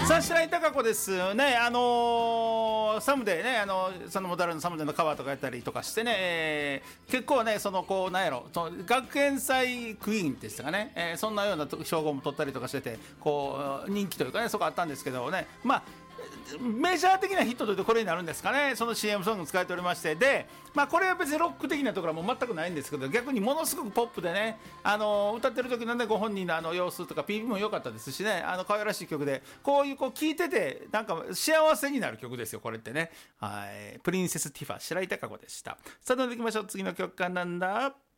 さあ白井貴子ですね。サムでね、そのモダルのサムでのカバーとかやったりとかしてね、結構ね、そのこうなんやろ、その学園祭クイーンですかね、そんなような称号も取ったりとかしてて、こう人気というかね、そこあったんですけどね、まあメジャー的なヒットというとこれになるんですかね。その CM ソング使えておりまして、で、まあ、これは別にロック的なところはもう全くないんですけど、逆にものすごくポップでね、歌ってる時のねご本人の様子とか PV も良かったですしね、可愛らしい曲で、こういう聴いててなんか幸せになる曲ですよこれってね。はい、プリンセスティファ白井貴子でした。さあどんどんいきましょう。次の曲かなんだ。